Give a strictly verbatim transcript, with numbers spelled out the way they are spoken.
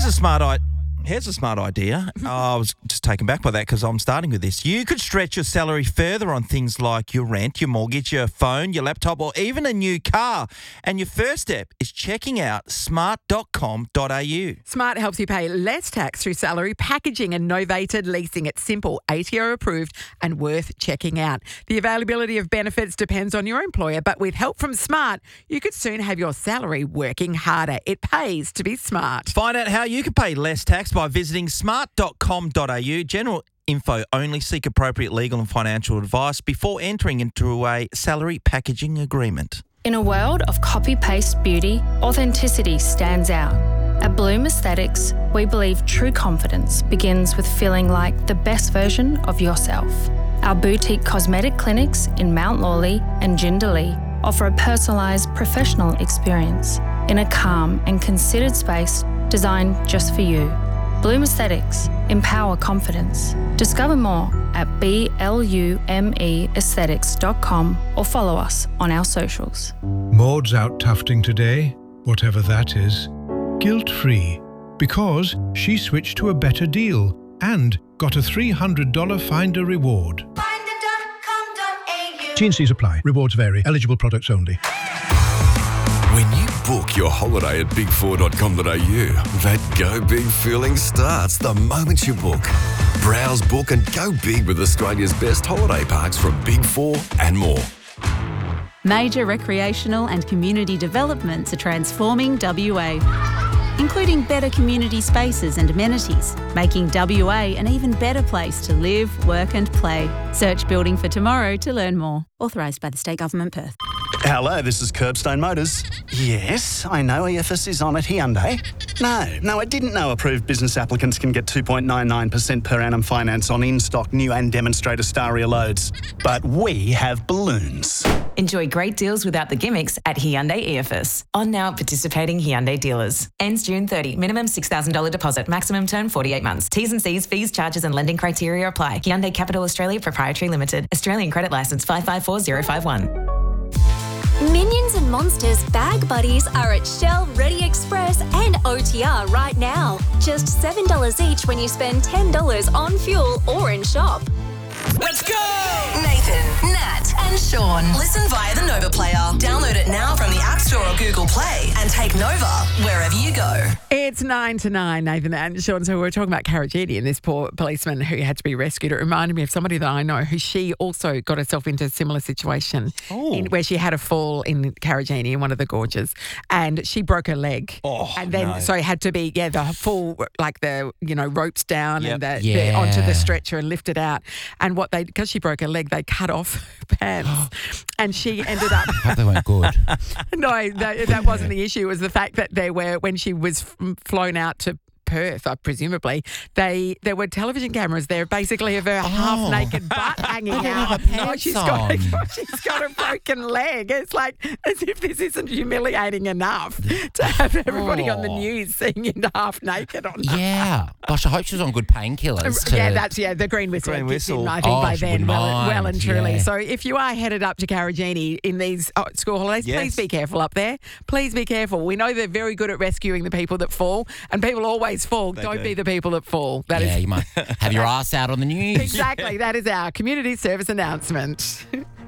Here's a smart idea. Here's a smart idea. Oh, I was just taken back by that because I'm starting with this. You could stretch your salary further on things like your rent, your mortgage, your phone, your laptop, or even a new car. And your first step is checking out smart dot com dot a u. Smart helps you pay less tax through salary packaging and novated leasing. It's simple, A T O approved and worth checking out. The availability of benefits depends on your employer, but with help from Smart, you could soon have your salary working harder. It pays to be smart. Find out how you can pay less tax by visiting smart dot com dot a u. General info only. Seek appropriate legal and financial advice before entering into a salary packaging agreement. In a world of copy-paste beauty, authenticity stands out. At Bloom Aesthetics, we believe true confidence begins with feeling like the best version of yourself. Our boutique cosmetic clinics in Mount Lawley and Jindalee offer a personalised professional experience in a calm and considered space designed just for you. Bloom Aesthetics. Empower confidence. Discover more at blume aesthetics dot com or follow us on our socials. Maud's out tufting today, whatever that is, guilt-free, because she switched to a better deal and got a three hundred dollars Finder reward. finder dot com dot a u. T and C's apply. Rewards vary. Eligible products only. When you book your holiday at big four dot com dot a u, that go big feeling starts the moment you book. Browse, book and go big with Australia's best holiday parks from Big Four and more. Major recreational and community developments are transforming W A, including better community spaces and amenities, making W A an even better place to live, work and play. Search Building for Tomorrow to learn more. Authorised by the State Government, Perth. Hello, this is Curbstone Motors. Yes, I know E F S is on at Hyundai. No, no, I didn't know approved business applicants can get two point nine nine percent per annum finance on in-stock new and demonstrator Staria loads. But we have balloons. Enjoy great deals without the gimmicks at Hyundai E F S. On now at participating Hyundai dealers. Ends June thirtieth. Minimum six thousand dollars deposit. Maximum term forty-eight months. T's and C's, fees, charges and lending criteria apply. Hyundai Capital Australia Proprietary Limited. Australian Credit Licence five five four zero five one. Minions and Monsters Bag Buddies are at Shell, Ready Express and O T R right now. Just seven dollars each when you spend ten dollars on fuel or in shop. Let's go! Nathan, Nat and Sean. Listen via the Nova Player. Download it now from the App Store or Google Play and take Nova wherever you go. It's nine to nine, Nathan and Sean. So we were talking about Karajini and this poor policeman who had to be rescued. It reminded me of somebody that I know who she also got herself into a similar situation in, where she had a fall in Karajini in one of the gorges and she broke her leg. Oh, and then no. so it had to be, yeah, the full, like the, you know, ropes down Yep. and the, Yeah. the onto the stretcher and lifted out. And what they, because she broke her leg, they cut off her pants and she ended up. Hope they weren't good. No, that, that wasn't the issue. It was the fact that there were, when she was f- flown out to Perth, uh, presumably, they there were television cameras there, basically of her Oh. half-naked butt hanging They didn't out. have her Oh, pants she's got, a, on. she's got a broken leg. It's like as if this isn't humiliating enough to have everybody on the Oh. news seeing you half naked on her. Yeah. Gosh, I hope she was on good painkillers. to- Yeah, that's yeah. The green whistle, Green had kicked in, whistle. I think, Oh, by she then, wouldn't well, mind, well and truly. yeah. So, if you are headed up to Karajini in these oh, school holidays, Yes. please be careful up there. Please be careful. We know they're very good at rescuing the people that fall, and people always fall. They Don't do. be the people that fall. That is yeah, you might have your ass out on the news. exactly. That is our community service announcement.